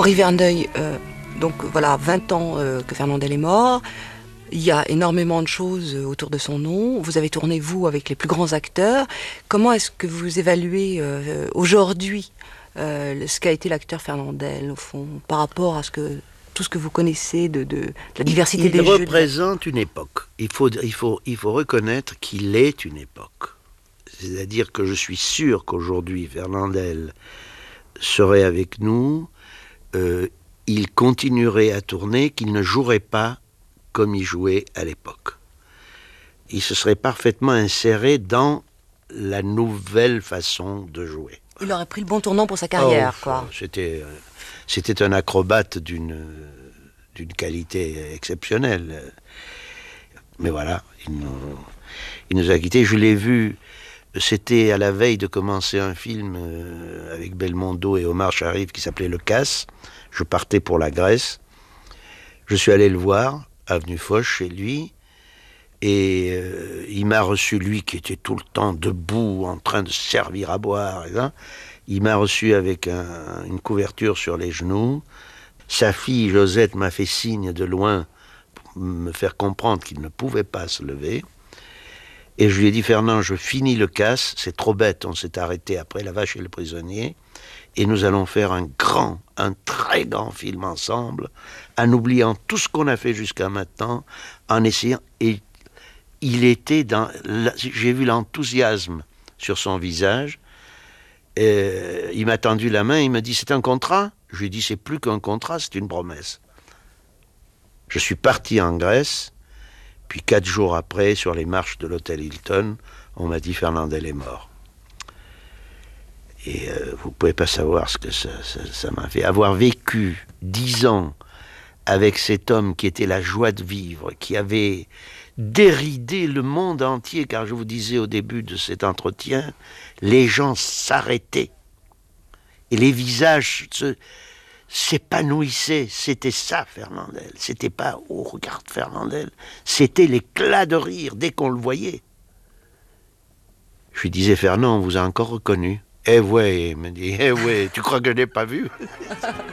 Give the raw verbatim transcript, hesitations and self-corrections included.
Henri Verneuil, euh, donc voilà, vingt ans euh, que Fernandel est mort. Il y a énormément de choses autour de son nom. Vous avez tourné, vous, avec les plus grands acteurs. Comment est-ce que vous évaluez euh, aujourd'hui euh, ce qu'a été l'acteur Fernandel, au fond, par rapport à ce que, tout ce que vous connaissez de, de, de la diversité il des jeux? Il représente une époque. Il faut, il faut, il faut reconnaître qu'il est une époque. C'est-à-dire que je suis sûr qu'aujourd'hui, Fernandel serait avec nous, euh, il continuerait à tourner, qu'il ne jouerait pas comme il jouait à l'époque. Il se serait parfaitement inséré dans la nouvelle façon de jouer. Il aurait pris le bon tournant pour sa carrière, oh, quoi. C'était, c'était un acrobate d'une, d'une qualité exceptionnelle. Mais voilà, il nous, il nous a quittés. Je l'ai vu, c'était à la veille de commencer un film avec Belmondo et Omar Sharif qui s'appelait Le Casse. Je partais pour la Grèce. Je suis allé le voir, avenue Foch, chez lui. Et euh, il m'a reçu, lui qui était tout le temps debout, en train de servir à boire. Et là, il m'a reçu avec un, une couverture sur les genoux. Sa fille, Josette, m'a fait signe de loin pour me faire comprendre qu'il ne pouvait pas se lever. Et je lui ai dit, Fernand, je finis Le Casse, c'est trop bête, on s'est arrêté après La Vache et le Prisonnier, et nous allons faire un grand, un très grand film ensemble, en oubliant tout ce qu'on a fait jusqu'à maintenant, en essayant... Et il était dans... J'ai vu l'enthousiasme sur son visage. Euh, il m'a tendu la main, il m'a dit, c'est un contrat? Je lui ai dit, c'est plus qu'un contrat, c'est une promesse. Je suis parti en Grèce, puis quatre jours après, sur les marches de l'hôtel Hilton, on m'a dit, Fernandel est mort. Et euh, vous ne pouvez pas savoir ce que ça, ça, ça m'a fait. Avoir vécu dix ans avec cet homme qui était la joie de vivre, qui avait déridé le monde entier, car je vous disais au début de cet entretien, les gens s'arrêtaient. Et les visages se, s'épanouissaient. C'était ça, Fernandel. C'était pas, oh, regarde Fernandel. C'était l'éclat de rire dès qu'on le voyait. Je lui disais, Fernand, on vous a encore reconnu. Eh ouais, il me dit, eh ouais, tu crois que je n'ai pas vu?